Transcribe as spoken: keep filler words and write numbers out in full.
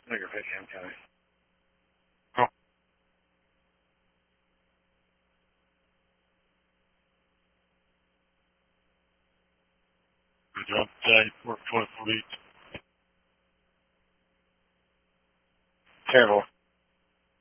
Nigger pick him, County. Oh. Good job today. Work twice a week. Terrible.